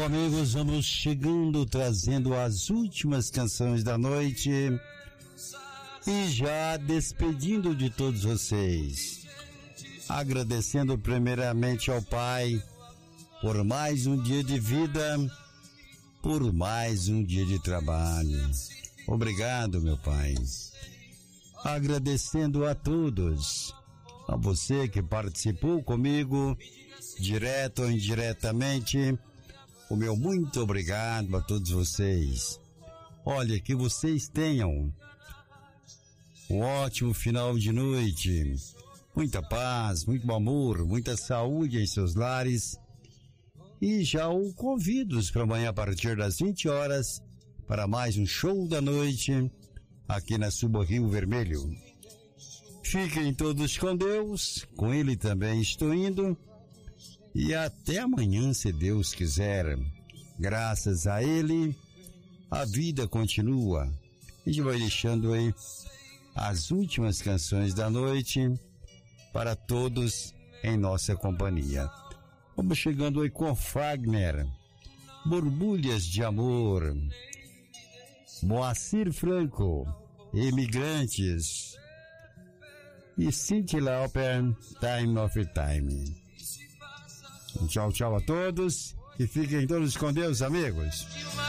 amigos, vamos chegando, trazendo as últimas canções da noite e já despedindo de todos vocês, agradecendo primeiramente ao Pai por mais um dia de vida, por mais um dia de trabalho. Obrigado, meu Pai. Agradecendo a todos, a você que participou comigo, direto ou indiretamente, o meu muito obrigado a todos vocês. Olha, que vocês tenham um ótimo final de noite, muita paz, muito amor, muita saúde em seus lares, e já o convido para amanhã a partir das 20 horas para mais um show da noite aqui na Suba Rio Vermelho. Fiquem todos com Deus, com Ele também estou indo, e até amanhã, se Deus quiser. Graças a Ele, a vida continua. A gente vai deixando aí as últimas canções da noite para todos em nossa companhia. Vamos chegando aí com Fagner, Borbulhas de Amor, Moacir Franco, Imigrantes, e Cyndi Lauper, Time of Time. Tchau, tchau a todos e fiquem todos com Deus, amigos.